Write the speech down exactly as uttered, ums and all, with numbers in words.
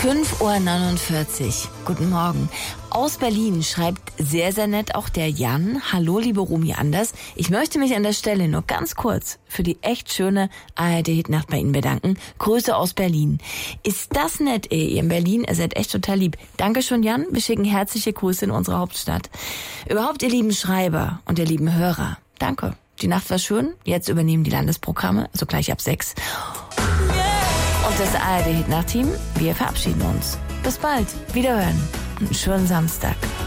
fünf Uhr neunundvierzig. Guten Morgen. Aus Berlin schreibt sehr, sehr nett auch der Jan. Hallo, liebe Rumi Anders. Ich möchte mich an der Stelle nur ganz kurz für die echt schöne A R D-Hitnacht bei Ihnen bedanken. Grüße aus Berlin. Ist das nett, ey, ihr in Berlin? Ihr seid echt total lieb. Dankeschön, Jan. Wir schicken herzliche Grüße in unsere Hauptstadt. Überhaupt, ihr lieben Schreiber und ihr lieben Hörer. Danke. Die Nacht war schön. Jetzt übernehmen die Landesprogramme, also gleich ab sechs. Und das A R D-Hitnacht-Team, wir verabschieden uns. Bis bald. Wiederhören. Und einen schönen Samstag.